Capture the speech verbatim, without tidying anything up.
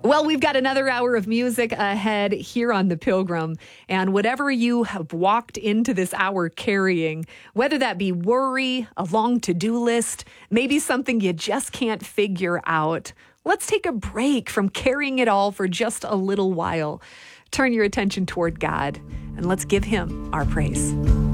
Well, we've got another hour of music ahead here on The Pilgrim. And whatever you have walked into this hour carrying, whether that be worry, a long to-do list, maybe something you just can't figure out, let's take a break from carrying it all for just a little while. Turn your attention toward God and let's give him our praise.